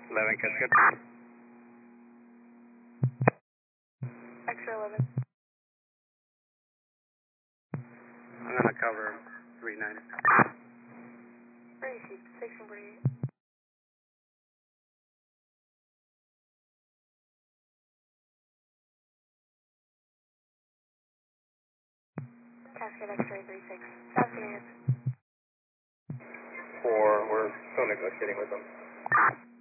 11 Cascade. Extra 11. I'm going to cover 39. Where is she? 1648. Cascade X-ray 36. South units. 4, we're still negotiating with them.